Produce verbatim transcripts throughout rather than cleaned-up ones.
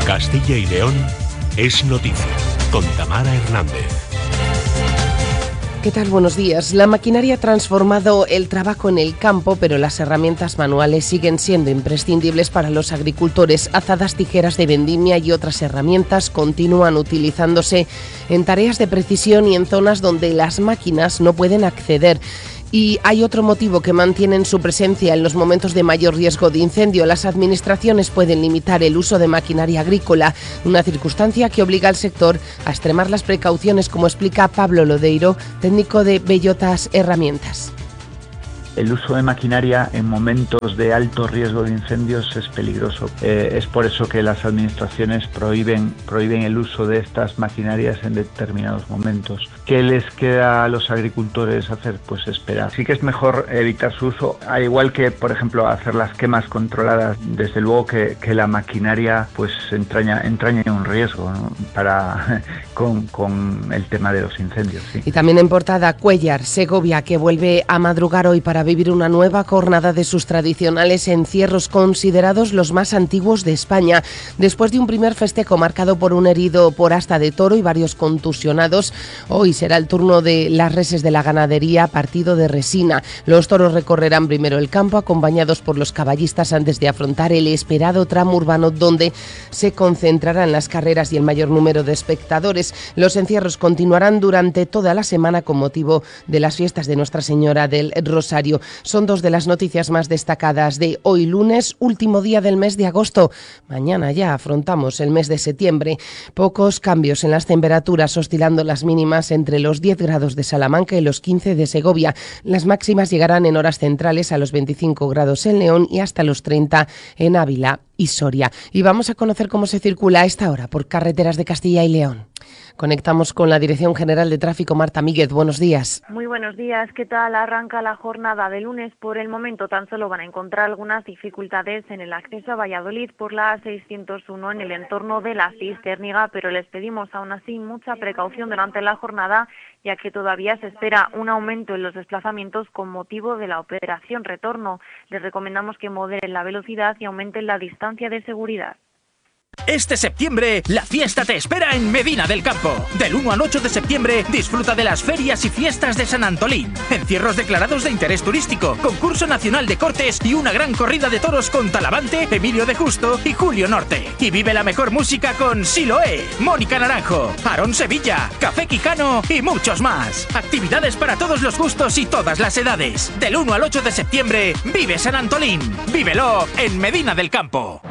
Castilla y León es noticia, con Tamara Hernández. ¿Qué tal? Buenos días. La maquinaria ha transformado el trabajo en el campo, pero las herramientas manuales siguen siendo imprescindibles para los agricultores. Azadas, tijeras de vendimia y otras herramientas continúan utilizándose en tareas de precisión y en zonas donde las máquinas no pueden acceder. Y hay otro motivo que mantienen su presencia en los momentos de mayor riesgo de incendio. Las administraciones pueden limitar el uso de maquinaria agrícola, una circunstancia que obliga al sector a extremar las precauciones, como explica Pablo Lodeiro, técnico de Bellotas Herramientas. El uso de maquinaria en momentos de alto riesgo de incendios es peligroso. Eh, es por eso que las administraciones prohíben, prohíben el uso de estas maquinarias en determinados momentos. ¿Qué les queda a los agricultores hacer? Pues esperar. Sí que es mejor evitar su uso, al igual que, por ejemplo, hacer las quemas controladas. Desde luego que, que la maquinaria pues entraña, entraña un riesgo, ¿no? Para, con, con el tema de los incendios. Sí. Y también en portada, Cuéllar, Segovia, que vuelve a madrugar hoy para vivir una nueva jornada de sus tradicionales encierros, considerados los más antiguos de España. Después de un primer festejo marcado por un herido por asta de toro y varios contusionados, hoy será el turno de las reses de la ganadería, partido de Resina. Los toros recorrerán primero el campo, acompañados por los caballistas, antes de afrontar el esperado tramo urbano, donde se concentrarán las carreras y el mayor número de espectadores. Los encierros continuarán durante toda la semana con motivo de las fiestas de Nuestra Señora del Rosario. Son dos de las noticias más destacadas de hoy lunes, último día del mes de agosto. Mañana ya afrontamos el mes de septiembre. Pocos cambios en las temperaturas, oscilando las mínimas entre los diez grados de Salamanca y los quince de Segovia. Las máximas llegarán en horas centrales a los veinticinco grados en León y hasta los treinta en Ávila y Soria. Y vamos a conocer cómo se circula a esta hora por carreteras de Castilla y León. Conectamos con la Dirección General de Tráfico. Marta Míguez, buenos días. Muy buenos días. ¿Qué tal arranca la jornada de lunes? Por el momento tan solo van a encontrar algunas dificultades en el acceso a Valladolid por la A seiscientos uno en el entorno de la Cisterniga, pero les pedimos aún así mucha precaución durante la jornada, ya que todavía se espera un aumento en los desplazamientos con motivo de la operación retorno. Les recomendamos que moderen la velocidad y aumenten la distancia de seguridad. Este septiembre, la fiesta te espera en Medina del Campo. Del uno al ocho de septiembre, disfruta de las ferias y fiestas de San Antolín. Encierros declarados de interés turístico, concurso nacional de cortes y una gran corrida de toros con Talavante, Emilio de Justo y Julio Norte. Y vive la mejor música con Siloé, Mónica Naranjo, Aarón Sevilla, Café Quijano y muchos más. Actividades para todos los gustos y todas las edades. Del uno al ocho de septiembre, vive San Antolín. Vívelo en Medina del Campo.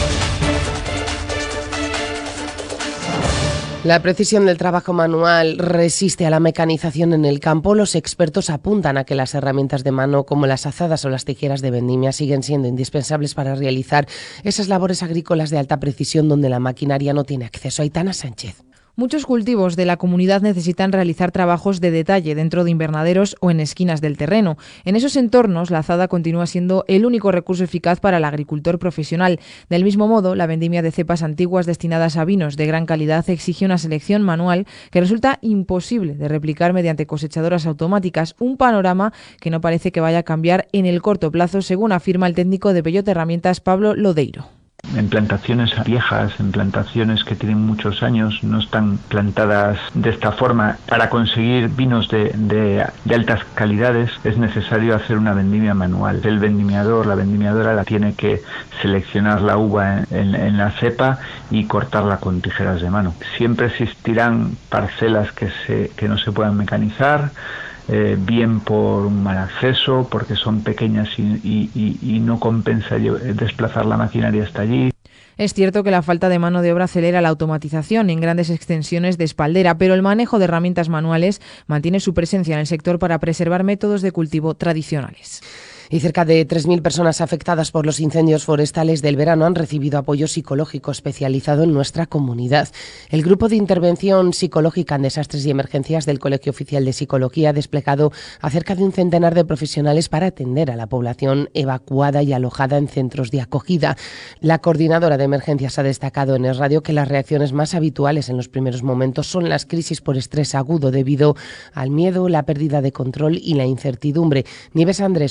La precisión del trabajo manual resiste a la mecanización en el campo. Los expertos apuntan a que las herramientas de mano, como las azadas o las tijeras de vendimia, siguen siendo indispensables para realizar esas labores agrícolas de alta precisión donde la maquinaria no tiene acceso. Aitana Sánchez. Muchos cultivos de la comunidad necesitan realizar trabajos de detalle dentro de invernaderos o en esquinas del terreno. En esos entornos, la azada continúa siendo el único recurso eficaz para el agricultor profesional. Del mismo modo, la vendimia de cepas antiguas destinadas a vinos de gran calidad exige una selección manual que resulta imposible de replicar mediante cosechadoras automáticas, un panorama que no parece que vaya a cambiar en el corto plazo, según afirma el técnico de Bellotas Herramientas, Pablo Lodeiro. En plantaciones viejas, en plantaciones que tienen muchos años, no están plantadas de esta forma. Para conseguir vinos de, de, de altas calidades es necesario hacer una vendimia manual. El vendimiador, la vendimiadora, la tiene que seleccionar la uva en, en, en la cepa y cortarla con tijeras de mano. Siempre existirán parcelas que, se, que no se puedan mecanizar, Eh, bien por un mal acceso, porque son pequeñas y, y, y, y no compensa desplazar la maquinaria hasta allí. Es cierto que la falta de mano de obra acelera la automatización en grandes extensiones de espaldera, pero el manejo de herramientas manuales mantiene su presencia en el sector para preservar métodos de cultivo tradicionales. Y cerca de tres mil personas afectadas por los incendios forestales del verano han recibido apoyo psicológico especializado en nuestra comunidad. El Grupo de Intervención Psicológica en Desastres y Emergencias del Colegio Oficial de Psicología ha desplegado a cerca de un centenar de profesionales para atender a la población evacuada y alojada en centros de acogida. La coordinadora de emergencias ha destacado en el radio que las reacciones más habituales en los primeros momentos son las crisis por estrés agudo debido al miedo, la pérdida de control y la incertidumbre. Nieves Andrés subraya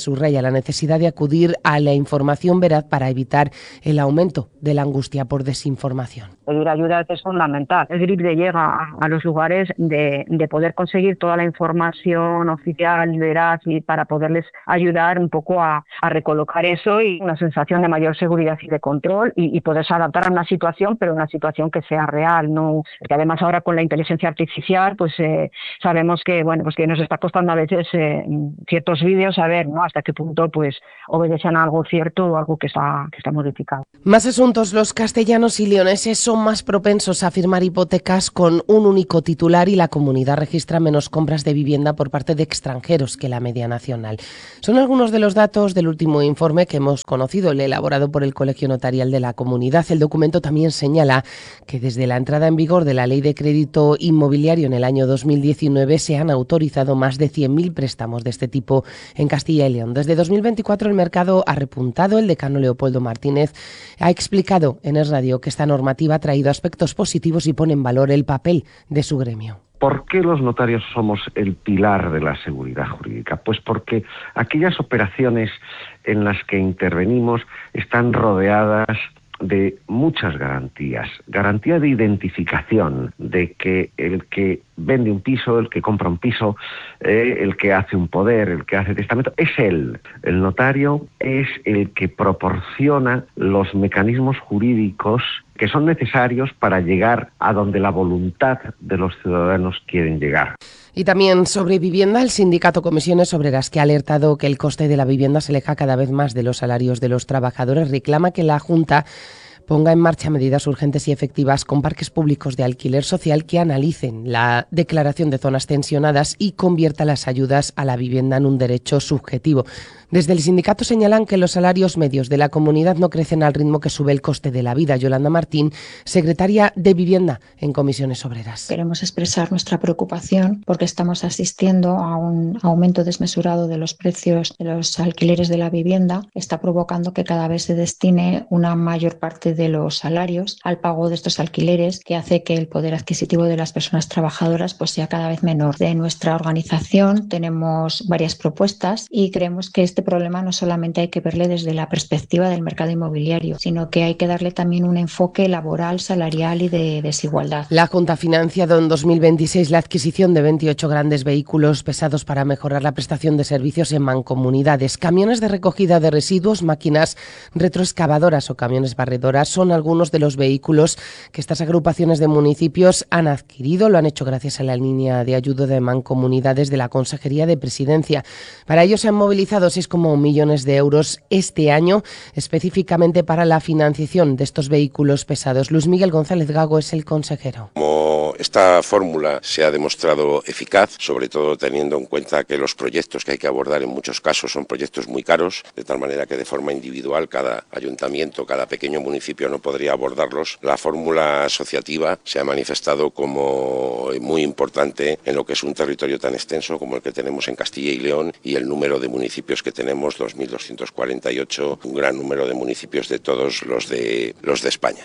subraya la necesidad de acudir a la información veraz para evitar el aumento de la angustia por desinformación. Pedir ayuda es fundamental. El grip de llega a, a los lugares de, de poder conseguir toda la información oficial, veraz, y para poderles ayudar un poco a, a recolocar eso y una sensación de mayor seguridad y de control y, y poderse adaptar a una situación, pero una situación que sea real, ¿no? Porque además ahora con la inteligencia artificial, pues eh, sabemos que bueno, pues que nos está costando a veces eh, ciertos vídeos saber, ¿no?, hasta qué punto pues obedecen a algo cierto o algo que está que está modificado. Más asuntos. Los castellanos y leoneses son más propensos a firmar hipotecas con un único titular y la comunidad registra menos compras de vivienda por parte de extranjeros que la media nacional. Son algunos de los datos del último informe que hemos conocido, el elaborado por el Colegio Notarial de la Comunidad. El documento también señala que desde la entrada en vigor de la Ley de Crédito Inmobiliario en el año dos mil diecinueve se han autorizado más de cien mil préstamos de este tipo en Castilla y León. Desde dos mil veinticuatro el mercado ha repuntado. El decano Leopoldo Martínez ha explicado en Es Radio que esta normativa ha traído aspectos positivos y pone en valor el papel de su gremio. ¿Por qué los notarios somos el pilar de la seguridad jurídica? Pues porque aquellas operaciones en las que intervenimos están rodeadas de muchas garantías. Garantía de identificación, de que el que vende un piso, el que compra un piso, eh, el que hace un poder, el que hace testamento, es él. El notario es el que proporciona los mecanismos jurídicos que son necesarios para llegar a donde la voluntad de los ciudadanos quieren llegar. Y también sobre vivienda, el sindicato Comisiones Obreras, que ha alertado que el coste de la vivienda se aleja cada vez más de los salarios de los trabajadores, reclama que la Junta ponga en marcha medidas urgentes y efectivas con parques públicos de alquiler social que analicen la declaración de zonas tensionadas y convierta las ayudas a la vivienda en un derecho subjetivo. Desde el sindicato señalan que los salarios medios de la comunidad no crecen al ritmo que sube el coste de la vida. Yolanda Martín, secretaria de Vivienda en Comisiones Obreras. Queremos expresar nuestra preocupación porque estamos asistiendo a un aumento desmesurado de los precios de los alquileres de la vivienda. Está provocando que cada vez se destine una mayor parte de los salarios al pago de estos alquileres, que hace que el poder adquisitivo de las personas trabajadoras pues sea cada vez menor. De nuestra organización tenemos varias propuestas y creemos que este problema no solamente hay que verle desde la perspectiva del mercado inmobiliario, sino que hay que darle también un enfoque laboral, salarial y de desigualdad. La Junta ha financiado en dos mil veintiséis la adquisición de veintiocho grandes vehículos pesados para mejorar la prestación de servicios en mancomunidades. Camiones de recogida de residuos, máquinas retroexcavadoras o camiones barredoras son algunos de los vehículos que estas agrupaciones de municipios han adquirido. Lo han hecho gracias a la línea de ayuda de mancomunidades de la Consejería de Presidencia. Para ello se han movilizado seis coma uno millones de euros este año, específicamente para la financiación de estos vehículos pesados. Luis Miguel González Gago es el consejero. Como esta fórmula se ha demostrado eficaz, sobre todo teniendo en cuenta que los proyectos que hay que abordar en muchos casos son proyectos muy caros, de tal manera que de forma individual cada ayuntamiento, cada pequeño municipio no podría abordarlos, la fórmula asociativa se ha manifestado como muy importante en lo que es un territorio tan extenso como el que tenemos en Castilla y León y el número de municipios que tenemos, dos mil doscientos cuarenta y ocho, un gran número de municipios de todos los de, los de España.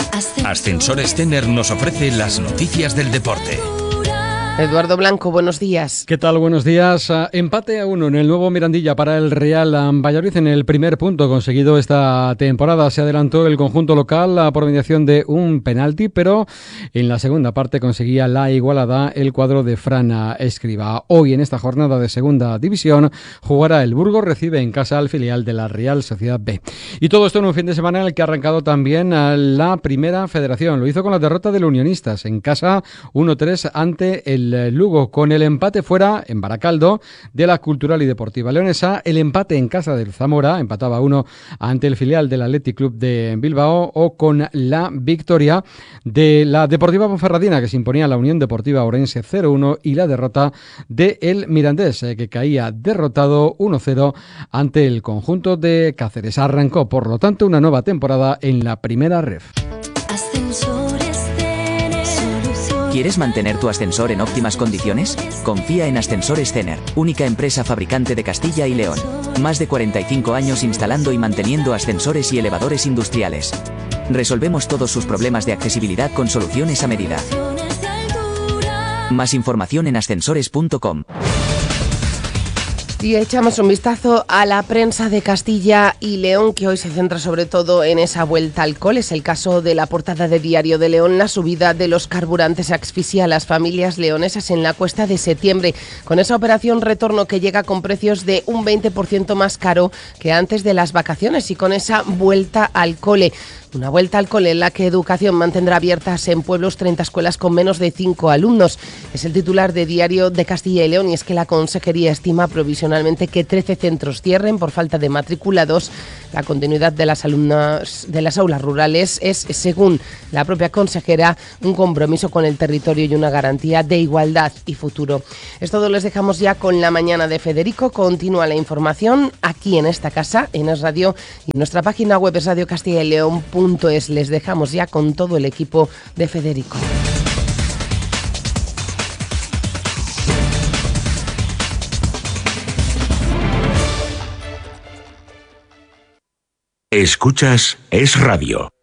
Ascensores Tener nos ofrece las noticias del deporte. Eduardo Blanco, buenos días. ¿Qué tal? Buenos días. Uh, empate a uno en el nuevo Mirandilla para el Real Valladolid en el primer punto conseguido esta temporada. Se adelantó el conjunto local uh, por mediación de un penalti, pero en la segunda parte conseguía la igualada el cuadro de Fran Escribá. Hoy en esta jornada de segunda división jugará el Burgos, recibe en casa al filial de la Real Sociedad B. Y todo esto en un fin de semana en el que ha arrancado también uh, la Primera Federación. Lo hizo con la derrota del Unionistas en casa uno tres ante el El Lugo, con el empate fuera en Baracaldo de la Cultural y Deportiva Leonesa, el empate en casa del Zamora, empataba uno ante el filial del Athletic Club de Bilbao, o con la victoria de la Deportiva Ponferradina que se imponía a la Unión Deportiva Orense cero uno y la derrota de el Mirandés eh, que caía derrotado uno cero ante el conjunto de Cáceres. Arrancó por lo tanto una nueva temporada en la Primera Ref. ¿Quieres mantener tu ascensor en óptimas condiciones? Confía en Ascensores Zener, única empresa fabricante de Castilla y León. Más de cuarenta y cinco años instalando y manteniendo ascensores y elevadores industriales. Resolvemos todos sus problemas de accesibilidad con soluciones a medida. Más información en ascensores punto com. Y echamos un vistazo a la prensa de Castilla y León, que hoy se centra sobre todo en esa vuelta al cole. Es el caso de la portada de Diario de León. La subida de los carburantes asfixia a las familias leonesas en la cuesta de septiembre, con esa operación retorno que llega con precios de un veinte por ciento más caro que antes de las vacaciones, y con esa vuelta al cole. Una vuelta al cole en la que Educación mantendrá abiertas en pueblos treinta escuelas con menos de cinco alumnos. Es el titular de Diario de Castilla y León, y es que la Consejería estima provisionalmente que trece centros cierren por falta de matriculados. La continuidad de las alumnas de las aulas rurales es, según la propia consejera, un compromiso con el territorio y una garantía de igualdad y futuro. Es todo, les dejamos ya con la mañana de Federico. Continúa la información aquí en esta casa, en Es Radio, y en nuestra página web es radio castilla y león punto es. Les dejamos ya con todo el equipo de Federico. Escuchas Es Radio.